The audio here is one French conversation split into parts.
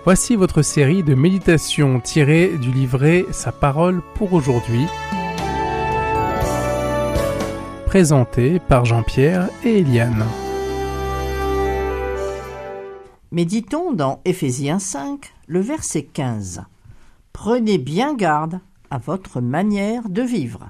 Voici votre série de méditations tirées du livret Sa parole pour aujourd'hui, présentée par Jean-Pierre et Eliane. Méditons dans Éphésiens 5, le verset 15. Prenez bien garde à votre manière de vivre.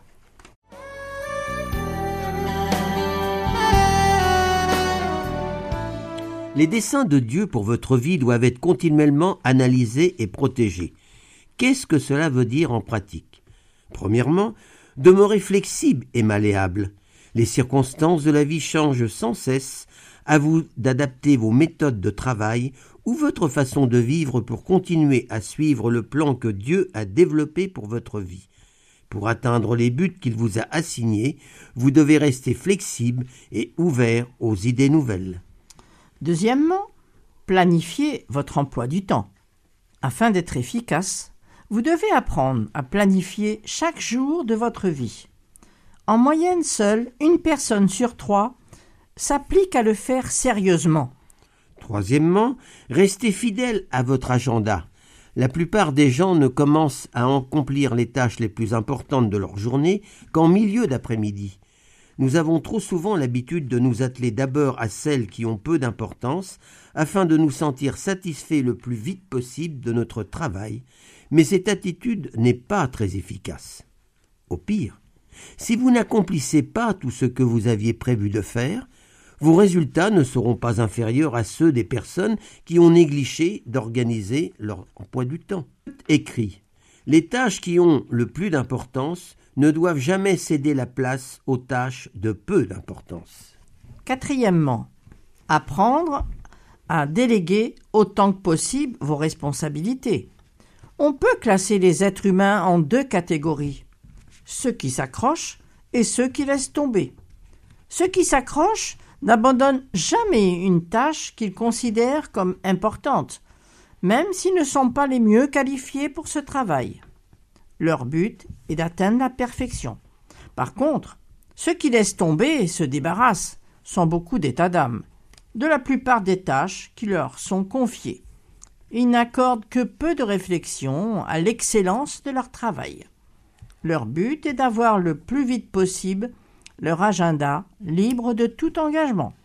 Les desseins de Dieu pour votre vie doivent être continuellement analysés et protégés. Qu'est-ce que cela veut dire en pratique ? Premièrement, demeurez flexible et malléable. Les circonstances de la vie changent sans cesse. À vous d'adapter vos méthodes de travail ou votre façon de vivre pour continuer à suivre le plan que Dieu a développé pour votre vie. Pour atteindre les buts qu'il vous a assignés, vous devez rester flexible et ouvert aux idées nouvelles. Deuxièmement, planifiez votre emploi du temps. Afin d'être efficace, vous devez apprendre à planifier chaque jour de votre vie. En moyenne, seule une personne sur 3 s'applique à le faire sérieusement. Troisièmement, restez fidèle à votre agenda. La plupart des gens ne commencent à accomplir les tâches les plus importantes de leur journée qu'en milieu d'après-midi. Nous avons trop souvent l'habitude de nous atteler d'abord à celles qui ont peu d'importance afin de nous sentir satisfaits le plus vite possible de notre travail, mais cette attitude n'est pas très efficace. Au pire, si vous n'accomplissez pas tout ce que vous aviez prévu de faire, vos résultats ne seront pas inférieurs à ceux des personnes qui ont négligé d'organiser leur emploi du temps. Écrit, les tâches qui ont le plus d'importance ne doivent jamais céder la place aux tâches de peu d'importance. Quatrièmement, apprendre à déléguer autant que possible vos responsabilités. On peut classer les êtres humains en 2 catégories, ceux qui s'accrochent et ceux qui laissent tomber. Ceux qui s'accrochent n'abandonnent jamais une tâche qu'ils considèrent comme importante, même s'ils ne sont pas les mieux qualifiés pour ce travail. Leur but est d'atteindre la perfection. Par contre, ceux qui laissent tomber et se débarrassent sont beaucoup d'état d'âme, de la plupart des tâches qui leur sont confiées. Ils n'accordent que peu de réflexion à l'excellence de leur travail. Leur but est d'avoir le plus vite possible leur agenda libre de tout engagement.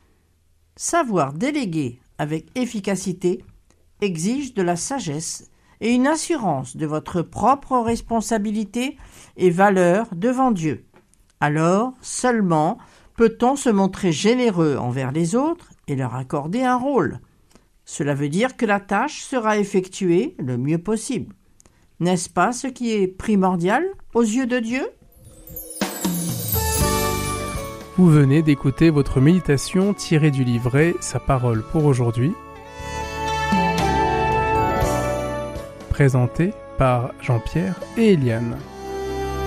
Savoir déléguer avec efficacité exige de la sagesse et une assurance de votre propre responsabilité et valeur devant Dieu. Alors seulement peut-on se montrer généreux envers les autres et leur accorder un rôle. Cela veut dire que la tâche sera effectuée le mieux possible. N'est-ce pas ce qui est primordial aux yeux de Dieu ? Vous venez d'écouter votre méditation tirée du livret Sa parole pour aujourd'hui, présentée par Jean-Pierre et Eliane.